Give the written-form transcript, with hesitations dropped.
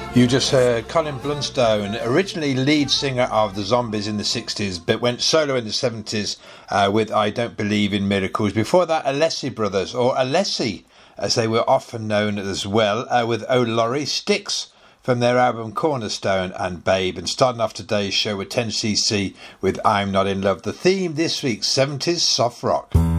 You just heard Colin Blunstone, originally lead singer of the Zombies in the 60s, but went solo in the 70s with I Don't Believe in Miracles. Before that, Alessi Brothers, or Alessi, as they were often known as well, with O'Lorry, Sticks from their album Cornerstone, and Babe. And starting off today's show with 10cc with I'm Not In Love. The theme this week, 70s soft rock.